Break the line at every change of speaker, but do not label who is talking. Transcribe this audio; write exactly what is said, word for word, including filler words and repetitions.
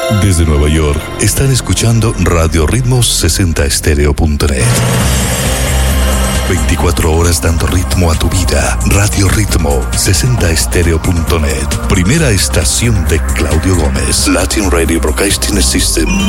Desde Nueva York, están escuchando Radio Ritmo sesenta estéreo punto net. veinticuatro horas dando ritmo a tu vida. Radio Ritmo sesenta estéreo punto net. Primera estación de Claudio Gómez. Latin Radio Broadcasting System.